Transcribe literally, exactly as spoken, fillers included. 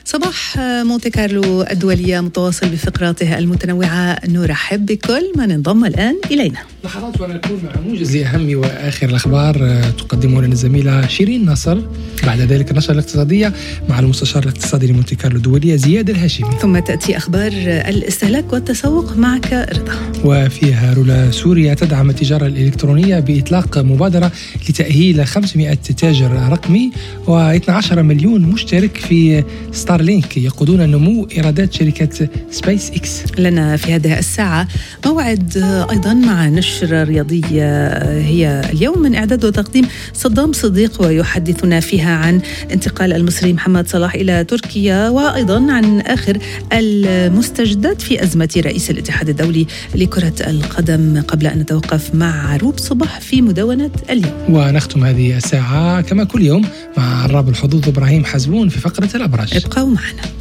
صباح مونتي كارلو الدولية متواصل بفقراته المتنوعة. نرحب بكل من انضم الآن إلينا. لحظات ونكون مع موجز لأهم وآخر الأخبار تقدمه لنا الزميلة شيرين نصر. بعد ذلك النشرة الاقتصادية مع المستشار الاقتصادي لمونتي كارلو الدولية زياد الهاشمي، ثم تأتي أخبار الاستهلاك والتسوق معك رضا، وفيها رولا سوريا تدعم التجارة الإلكترونية بإطلاق مبادرة لتأهيل خمسمائة تاجر رقمي واثني عشر مليون مشترك في ستارلينك يقودون نمو إيرادات شركة سبيس إكس. لنا في هذه الساعة موعد أيضا مع نشرة رياضية هي اليوم من إعداد وتقديم صدام صديق، ويحدثنا فيها عن انتقال المصري محمد صلاح إلى تركيا، وأيضا عن آخر المستجدات في أزمة رئيس الاتحاد الدولي لكرة القدم، قبل أن نتوقف مع عروب صباح في مدونة اليوم. ونختم هذه الساعة كما كل يوم مع عراب الحظوظ إبراهيم حزبون في فقرة الأبراج. ابقوا معنا.